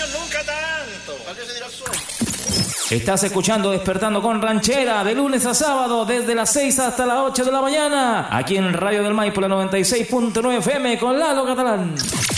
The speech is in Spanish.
años nunca tanto. ¿Para qué se dirá sueldo? Estás escuchando Despertando con Ranchera de lunes a sábado desde las 6 hasta las 8 de la mañana aquí en Radio del Maipo, la 96.9 FM con Lalo Catalán.